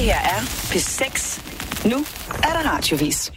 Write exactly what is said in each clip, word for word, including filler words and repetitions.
her er P seks. Nu er der radiovis.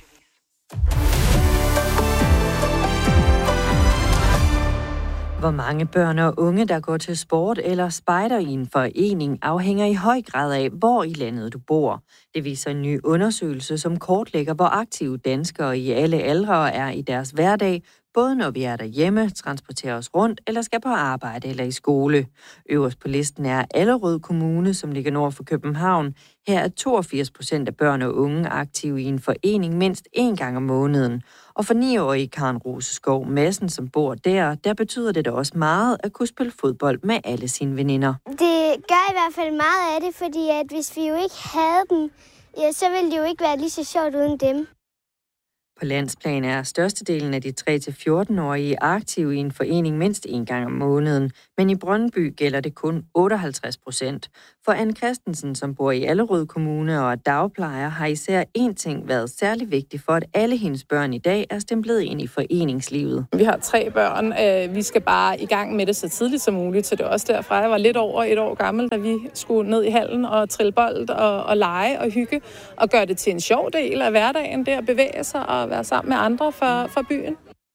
Hvor mange børn og unge, der går til sport eller spejder i en forening, afhænger i høj grad af, hvor i landet du bor. Det viser en ny undersøgelse, som kortlægger, hvor aktive danskere i alle aldre er i deres hverdag, både når vi er derhjemme, transporterer os rundt eller skal på arbejde eller i skole. Øverst på listen er Allerød Kommune, som ligger nord for København. Her er toogfirs procent af børn og unge aktive i en forening mindst én gang om måneden. Og for niårige Karen Roseskov Madsen, som bor der, der betyder det da også meget at kunne spille fodbold med alle sine veninder. Det gør i hvert fald meget af det, fordi at hvis vi jo ikke havde dem, ja, så ville det jo ikke være lige så sjovt uden dem. På landsplan er størstedelen af de tre til fjorten-årige aktive i en forening mindst en gang om måneden, men i Brøndby gælder det kun otteoghalvtreds procent. For Anne Christensen, som bor i Allerød Kommune og er dagplejer, har især én ting været særlig vigtig for, at alle hendes børn i dag er stemplet ind i foreningslivet. Vi har tre børn. Vi skal bare i gang med det så tidligt som muligt, så det er også derfra, jeg var lidt over et år gammel, da vi skulle ned i hallen og trille bold og, og lege og hygge og gøre det til en sjov del af hverdagen, der at bevæge sig og være sammen med andre fra, fra byen.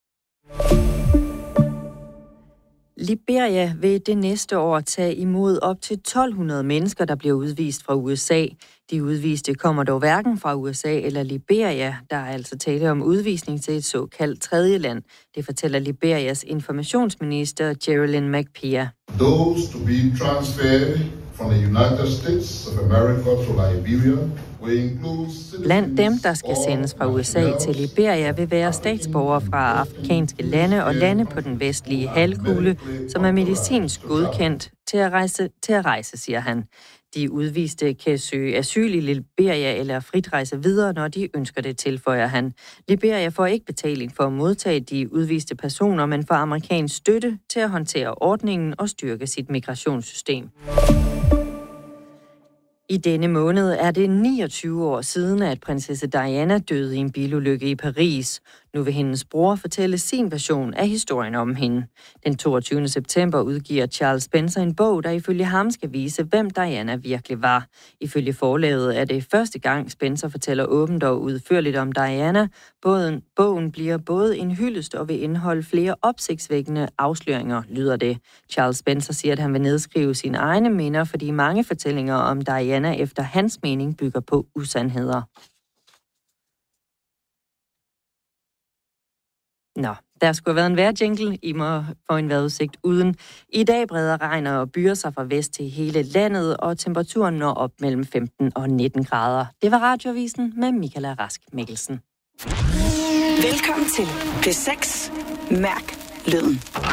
Liberia vil det næste år tage imod op til tolv hundrede mennesker, der bliver udvist fra U S A. De udviste kommer dog hverken fra U S A eller Liberia. Der er altså tale om udvisning til et såkaldt tredje land. Det fortæller Liberias informationsminister Geraldine McPhee. Those to be transferred from the United States of America to Liberia. Blandt dem, der skal sendes fra U S A til Liberia, vil være statsborgere fra afrikanske lande og lande på den vestlige halvkugle, som er medicinsk godkendt til at rejse, til at rejse, siger han. De udviste kan søge asyl i Liberia eller frit rejse videre, når de ønsker det, tilføjer han. Liberia får ikke betaling for at modtage de udviste personer, men får amerikansk støtte til at håndtere ordningen og styrke sit migrationssystem. I denne måned er det niogtyve år siden, at prinsesse Diana døde i en bilulykke i Paris. Nu vil hendes bror fortælle sin version af historien om hende. Den toogtyvende september udgiver Charles Spencer en bog, der ifølge ham skal vise, hvem Diana virkelig var. Ifølge forlaget er det første gang, Spencer fortæller åbent og udførligt om Diana. Bogen, bogen bliver både en hyldest og vil indeholde flere opsigtsvækkende afsløringer, lyder det. Charles Spencer siger, at han vil nedskrive sine egne minder, fordi mange fortællinger om Diana efter hans mening bygger på usandheder. Nå, der skulle have været en vejrjingle. I må få en vejrudsigt uden. I dag breder regn og byer sig fra vest til hele landet, og temperaturen når op mellem femten og nitten grader. Det var Radioavisen med Michaela Rask Mikkelsen. Velkommen til P seks. Mærk lyden.